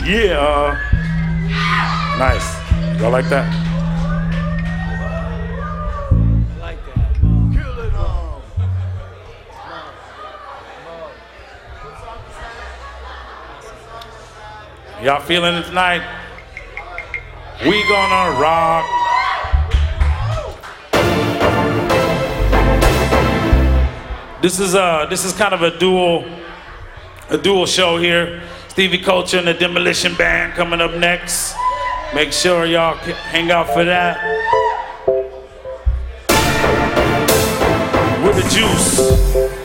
Yeah. Nice. Y'all like that? I like that. Kill it all. Y'all feeling it tonight? We gonna rock. This is kind of a dual show here. Stevie Culture and the Demolition Band coming up next. Make sure y'all hang out for that. With the juice.